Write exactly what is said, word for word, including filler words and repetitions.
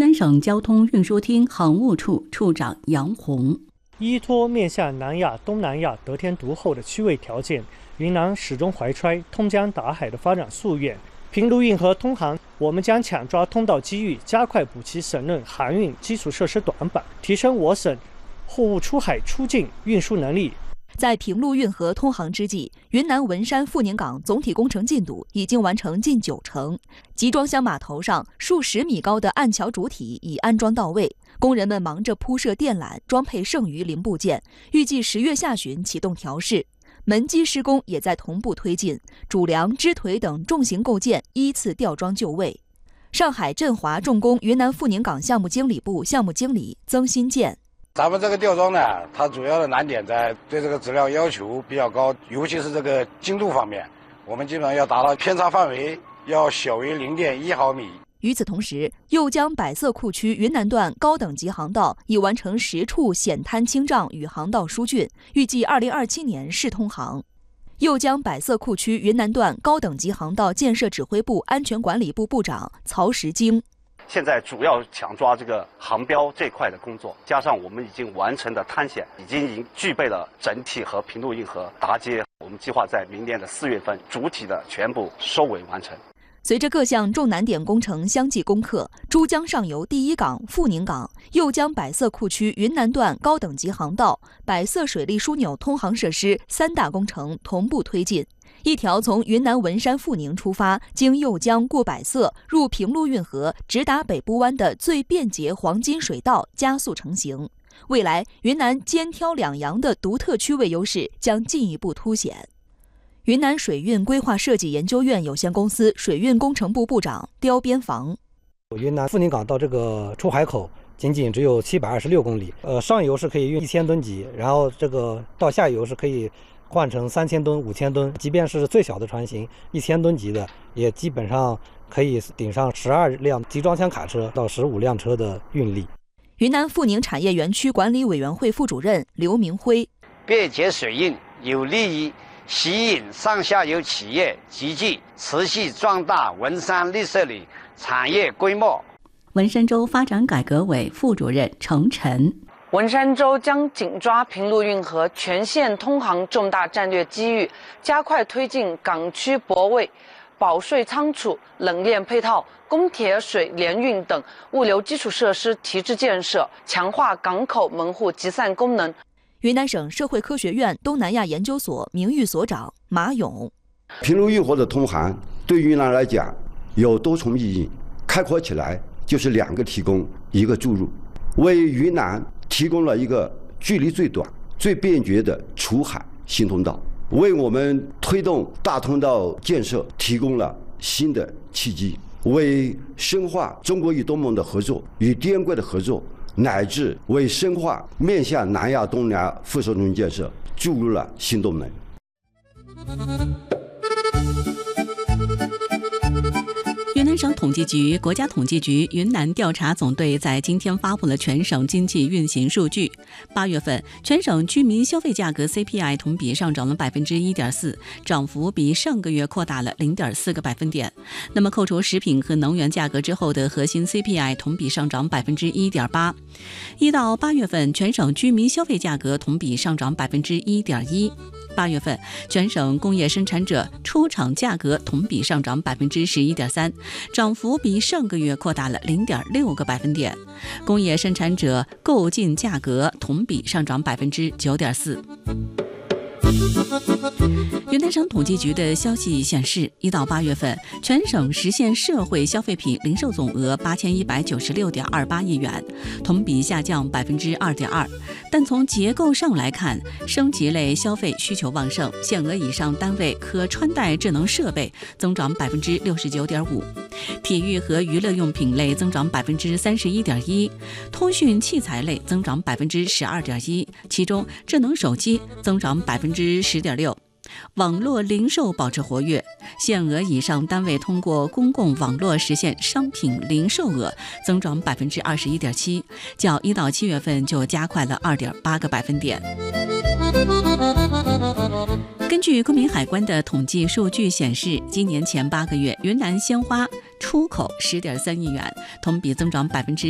南省交通运输厅航务处处长杨红， 依托面向南亚、东南亚得天独厚的区位条件，云南始终怀揣通江达海的发展夙愿。平陆运河通航，我们将抢抓通道机遇，加快补齐省内航运基础设施短板，提升我省货物出海出境运输能力。 在平陆运河通航之际，云南文山富宁港总体工程进度已经完成近九成，集装箱码头上数十米高的岸桥主体已安装到位，工人们忙着铺设电缆，装配剩余零部件，预计十月下旬启动调试。门基施工也在同步推进，主梁、支腿等重型构件依次吊装就位。上海振华重工云南富宁港项目经理部项目经理曾新建， 咱们这个吊装呢，它主要的难点在对这个质量要求比较高，尤其是这个精度方面，我们基本上要达到偏差范围要小于 零点一毫米。 与此同时，右江百色库区云南段高等级航道已完成十处险滩清障与航道疏浚，预计二零二七年试通航。右江百色库区云南段高等级航道建设指挥部安全管理部部长曹时京， 现在主要抢抓这个航标这块的工作，加上我们已经完成的探险，已经已经具备了整体和平陆运河搭接。我们计划在明年的四月份主体的全部收尾完成。 随着各项重难点工程相继攻克，珠江上游第一港富宁港、右江百色库区云南段高等级航道、百色水利枢纽通航设施三大工程同步推进。一条从云南文山富宁出发，经右江过百色入平陆运河，直达北部湾的最便捷黄金水道加速成型。未来，云南肩挑两洋的独特区位优势将进一步凸显。云南水运规划设计研究院有限公司水运工程部部长刁边防， 云南富宁港到这个出海口仅仅只有七百二十六公里，呃，上游是可以运一千吨级，然后这个到下游是可以换成三千吨、五千吨，即便是最小的船型一千吨级的，也基本上可以顶上十二辆集装箱卡车到十五辆车的运力。 云南富宁产业园区管理委员会副主任刘明辉， 便捷水运有利于吸引上下游企业集聚，持续壮大文山绿色里产业规模。 文山州发展改革委副主任程晨， 文山州将紧抓平陆运河全线通航重大战略机遇，加快推进港区泊位、保税仓储、冷链配套、公铁水联运等物流基础设施提质建设，强化港口门户集散功能。 云南省社会科学院东南亚研究所名誉所长马勇， 平陆运河的通航对云南来讲有多重意义，概括起来就是两个提供，一个注入，为云南提供了一个距离最短、最便捷的出海新通道，为我们推动大通道建设提供了新的契机，为深化中国与东盟的合作与滇桂的合作，乃至为深化面向南亚、东南亚附属中心建设注入了新动能。 云南省统计局、国家统计局云南调查总队在今天发布了全省经济运行数据。八月份，全省居民消费价格 C P I 同比上涨了百分之一点四，涨幅比上个月扩大了零点四个百分点。那么，扣除食品和能源价格之后的核心 C P I 同比上涨百分之一点八。一到八月份，全省居民消费价格同比上涨百分之一点一。八月份，全省工业生产者出厂价格同比上涨百分之十一点三，涨幅比上个月扩大了零点六个百分点。工业生产者购进价格同比上涨百分之九点四。云南省统计局的消息显示，一到八月份，全省实现社会消费品零售总额八千一百九十六点二八亿元，同比下降百分之二点二。但从结构上来看，升级类消费需求旺盛，限额以上单位可穿戴智能设备增长百分之六十九点五，体育和娱乐用品类增长百分之三十一点一，通讯器材类增长百分之十二点一，其中智能手机增长百分之十点六。网络零售保持活跃，限额以上单位通过公共网络实现商品零售额增长百分之二十一点七，较一到七月份就加快了二点八个百分点。根据昆明海关的统计数据显示，今年前八个月，云南鲜花出口十点三亿元，同比增长百分之